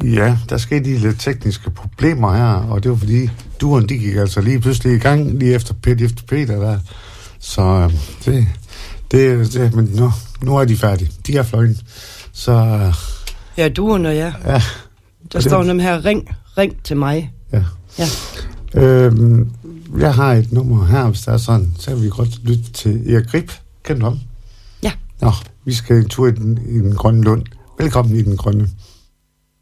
Ja, der skete de lidt tekniske problemer her, og det var fordi duren, de gik altså lige pludselig i gang, lige efter Peter der. Så men nu er de færdige. De er fløjen. Så... Ja, duren og jeg. Ja. Der står nemlig her, ring til mig. Ja. Ja. Jeg har et nummer her, hvis der er sådan, så kan vi godt lytte til Erik Grip. Kender du ham? Ja. Nå, vi skal en tur i den grønne lund. Velkommen i den grønne.